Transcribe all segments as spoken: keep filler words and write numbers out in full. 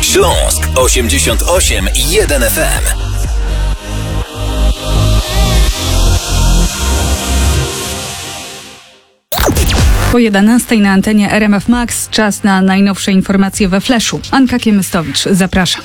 Śląsk osiemdziesiąt osiem i jeden F M. Po jedenastej na antenie R M F Max czas na najnowsze informacje we Fleszu. Anka Kiemystowicz, zapraszam.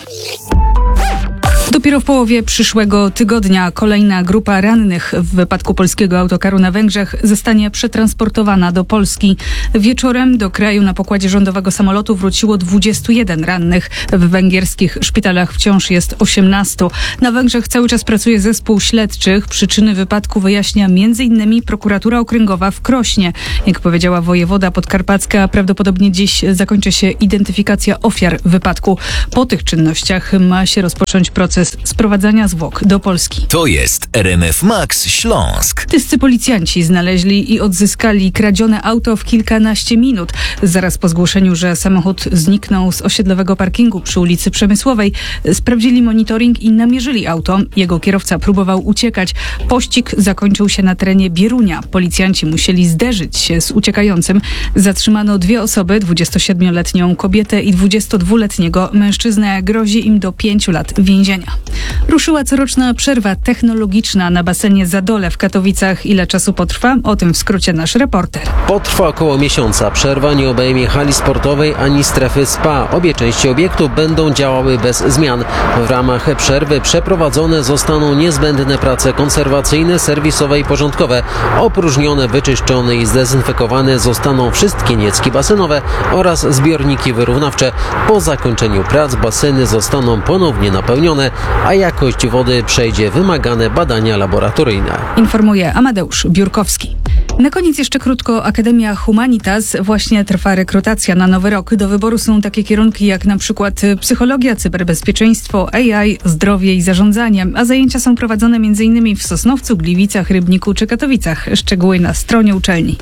Dopiero w połowie przyszłego tygodnia kolejna grupa rannych w wypadku polskiego autokaru na Węgrzech zostanie przetransportowana do Polski. Wieczorem do kraju na pokładzie rządowego samolotu wróciło dwudziestu jeden rannych. W węgierskich szpitalach wciąż jest osiemnastu. Na Węgrzech cały czas pracuje zespół śledczych. Przyczyny wypadku wyjaśnia między innymi prokuratura okręgowa w Krośnie. Jak powiedziała wojewoda podkarpacka, prawdopodobnie dziś zakończy się identyfikacja ofiar wypadku. Po tych czynnościach ma się rozpocząć proces sprowadzania zwłok do Polski. To jest R M F Max Śląsk. Tyscy policjanci znaleźli i odzyskali kradzione auto w kilkanaście minut. Zaraz po zgłoszeniu, że samochód zniknął z osiedlowego parkingu przy ulicy Przemysłowej, sprawdzili monitoring i namierzyli auto. Jego kierowca próbował uciekać. Pościg zakończył się na terenie Bierunia. Policjanci musieli zderzyć się z uciekającym. Zatrzymano dwie osoby, dwudziestosiedmioletnią kobietę i dwudziestodwuletniego mężczyznę. Grozi im do pięciu lat więzienia. Ruszyła coroczna przerwa technologiczna na basenie Zadole w Katowicach. Ile czasu potrwa? O tym w skrócie nasz reporter. Potrwa około miesiąca. Przerwa nie obejmie hali sportowej ani strefy spa. Obie części obiektu będą działały bez zmian. W ramach przerwy przeprowadzone zostaną niezbędne prace konserwacyjne, serwisowe i porządkowe. Opróżnione, wyczyszczone i zdezynfekowane zostaną wszystkie niecki basenowe oraz zbiorniki wyrównawcze. Po zakończeniu prac baseny zostaną ponownie napełnione, a jakość wody przejdzie wymagane badania laboratoryjne. Informuje Amadeusz Biurkowski. Na koniec jeszcze krótko. Akademia Humanitas. Właśnie trwa rekrutacja na nowy rok. Do wyboru są takie kierunki jak na przykład psychologia, cyberbezpieczeństwo, A I, zdrowie i zarządzanie. A zajęcia są prowadzone m.in. w Sosnowcu, Gliwicach, Rybniku czy Katowicach. Szczegóły na stronie uczelni.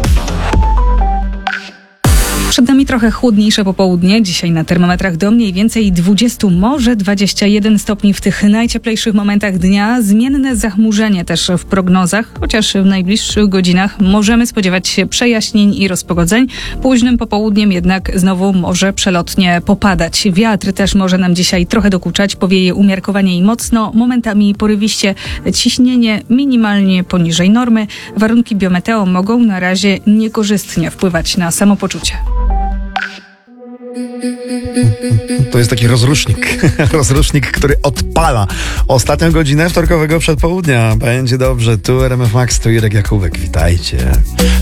Przed nami trochę chłodniejsze popołudnie. Dzisiaj na termometrach do mniej więcej dwudziestu, może dwudziestu jeden stopni w tych najcieplejszych momentach dnia. Zmienne zachmurzenie też w prognozach, chociaż w najbliższych godzinach możemy spodziewać się przejaśnień i rozpogodzeń. Późnym popołudniem jednak znowu może przelotnie popadać. Wiatr też może nam dzisiaj trochę dokuczać. Powieje umiarkowanie i mocno, momentami porywiście. Ciśnienie minimalnie poniżej normy. Warunki biometeo mogą na razie niekorzystnie wpływać na samopoczucie. To jest taki rozrusznik, rozrusznik, który odpala ostatnią godzinę wtorkowego przedpołudnia. Będzie dobrze, tu R M F Max, tu Irek Jakubek, witajcie.